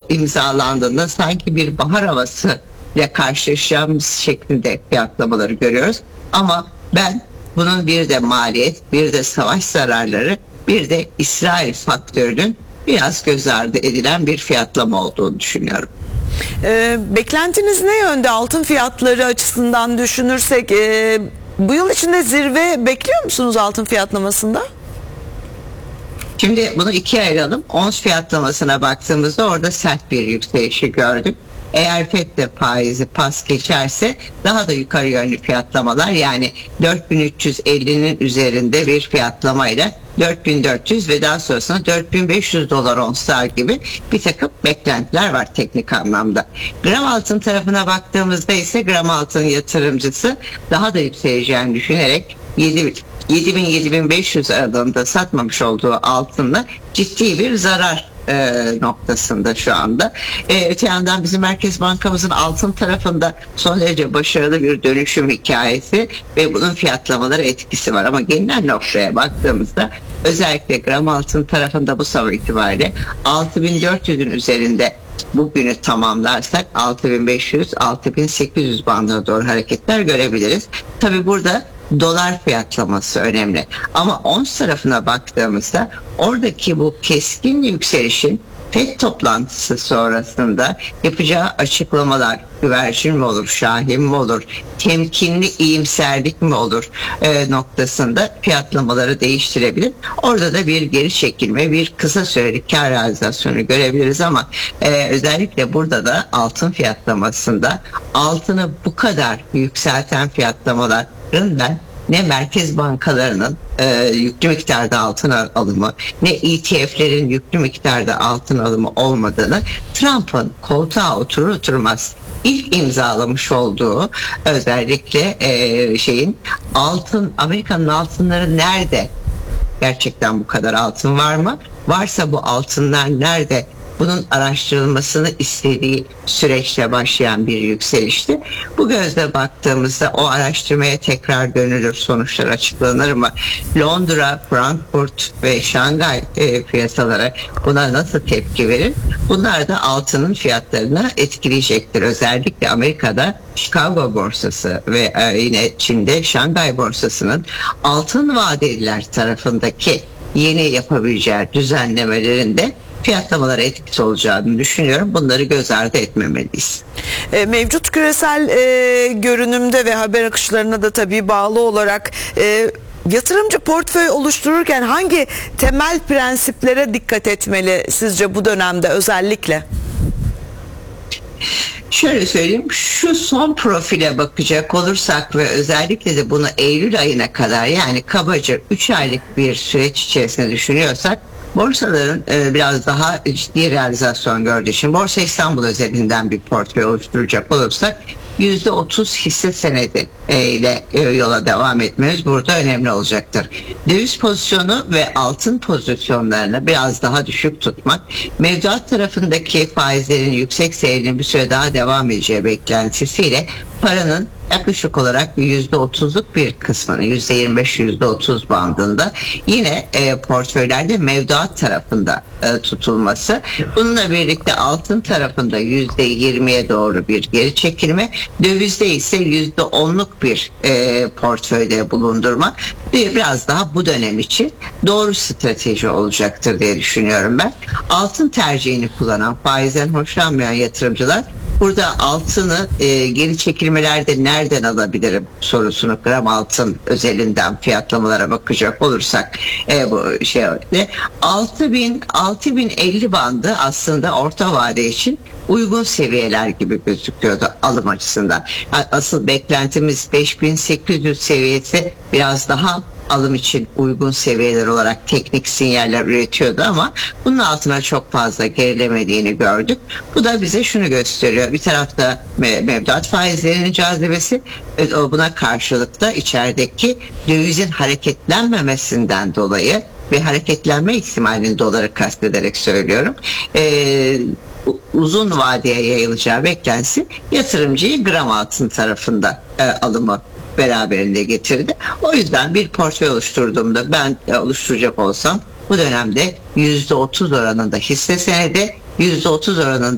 imzalandığında sanki bir bahar havası ile karşılaşacağımız şeklinde fiyatlamaları görüyoruz. Ama ben bunun bir de maliyet, bir de savaş zararları, bir de İsrail faktörünün biraz göz ardı edilen bir fiyatlama olduğunu düşünüyorum. Beklentiniz ne yönde altın fiyatları açısından düşünürsek? Bu yıl içinde zirve bekliyor musunuz altın fiyatlamasında? Şimdi bunu ikiye ayıralım. Ons fiyatlamasına baktığımızda orada sert bir yükselişi gördük. Eğer FED de faizi pas geçerse daha da yukarı yönlü fiyatlamalar, yani 4350'nin üzerinde bir fiyatlamayla 4400 ve daha sonrasında 4500 dolar onslar gibi bir takım beklentiler var teknik anlamda. Gram altın tarafına baktığımızda ise gram altın yatırımcısı daha da yükseleceğini düşünerek 7000-7500 aralığında satmamış olduğu altınla ciddi bir zarar noktasında şu anda. Öte yandan bizim Merkez Bankamızın altın tarafında son derece başarılı bir dönüşüm hikayesi ve bunun fiyatlamaları etkisi var. Ama genel noktaya baktığımızda özellikle gram altın tarafında bu sabah itibariyle 6400'ün üzerinde bugünü tamamlarsak 6500-6800 bandına doğru hareketler görebiliriz. Tabi burada dolar fiyatlaması önemli. Ama ons tarafına baktığımızda oradaki bu keskin yükselişin FED toplantısı sonrasında yapacağı açıklamalar, güvercin mi olur, şahin mi olur, temkinli iyimserlik mi olur noktasında fiyatlamaları değiştirebilir. Orada da bir geri çekilme, bir kısa süreli kar realizasyonu görebiliriz ama özellikle burada da altın fiyatlamasında altını bu kadar yükselten fiyatlamaların ben ne merkez bankalarının yüklü miktarda altın alımı, ne ETF'lerin yüklü miktarda altın alımı olmadığını, Trump'ın koltuğa oturur oturmaz ilk imzalamış olduğu özellikle Amerika'nın altınları nerede? Gerçekten bu kadar altın var mı? Varsa bu altınlar nerede? Bunun araştırılmasını istediği süreçte başlayan bir yükselişti. Bu gözle baktığımızda o araştırmaya tekrar dönülür, sonuçlar açıklanır mı? Londra, Frankfurt ve Şangay piyasaları buna nasıl tepki verir? Bunlar da altının fiyatlarını etkileyecektir. Özellikle Amerika'da Chicago borsası ve yine Çin'de Şangay borsasının altın vadeliler tarafındaki yeni yapabileceği düzenlemelerinde fiyatlamalara etkisi olacağını düşünüyorum. Bunları göz ardı etmemeliyiz. Mevcut küresel görünümde ve haber akışlarına da tabii bağlı olarak yatırımcı portföy oluştururken hangi temel prensiplere dikkat etmeli sizce bu dönemde özellikle? Şöyle söyleyeyim, şu son profile bakacak olursak ve özellikle de bunu Eylül ayına kadar, yani kabaca 3 aylık bir süreç içerisinde düşünüyorsak, borsaların biraz daha ciddi realizasyon gördüğü için Borsa İstanbul özelinden bir portföy oluşturacak olursak %30 hisse senedi ile yola devam etmemiz burada önemli olacaktır. Döviz pozisyonu ve altın pozisyonlarını biraz daha düşük tutmak, mevduat tarafındaki faizlerin yüksek seyrinin bir süre daha devam edeceği beklentisiyle paranın yaklaşık olarak %30'luk bir kısmını, %25-%30 bandında yine portföylerde mevduat tarafında tutulması. Bununla birlikte altın tarafında %20'ye doğru bir geri çekilme, dövizde ise %10'luk bir portföyde bulundurma biraz daha bu dönem için doğru strateji olacaktır diye düşünüyorum ben. Altın tercihini kullanan, faizden hoşlanmayan yatırımcılar burada altını geri çekilmelerde nereden alabilirim sorusunu gram altın özelinden fiyatlamalara bakacak olursak bu şey 6050 bandı aslında orta vade için uygun seviyeler gibi gözüküyordu alım açısından. Asıl beklentimiz 5800 seviyesi biraz daha alım için uygun seviyeler olarak teknik sinyaller üretiyordu ama bunun altına çok fazla gerilemediğini gördük. Bu da bize şunu gösteriyor. Bir tarafta mevduat faizlerinin cazibesi, buna karşılık da içerideki dövizin hareketlenmemesinden dolayı ve hareketlenme ihtimalinin doları kastederek söylüyorum. Uzun vadeye yayılacağı beklentisi yatırımcıyı gram altın tarafında alımı beraberinde getirdi. O yüzden bir portföy oluşturduğumda, ben oluşturacak olsam bu dönemde %30 oranında hisse senedi, %30 oranında